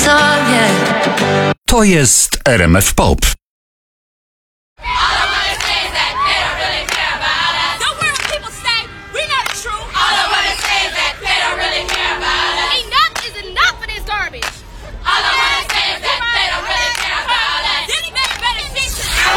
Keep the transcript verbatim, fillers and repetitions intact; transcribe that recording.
time, yeah. To jest R M F Pop.